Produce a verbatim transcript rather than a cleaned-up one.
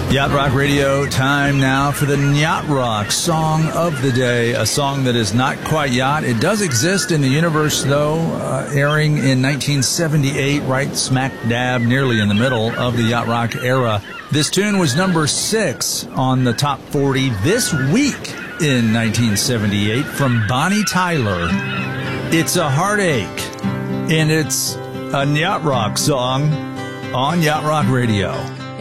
Yacht Rock Radio, time now for the Yacht Rock Song of the Day, a song that is not quite yacht. It does exist in the universe, though, uh, airing in nineteen seventy-eight, right smack dab, nearly in the middle of the Yacht Rock era. This tune was number six on the top forty this week in nineteen seventy-eight from Bonnie Tyler. It's a Heartache, and it's a Yacht Rock song on Yacht Rock Radio.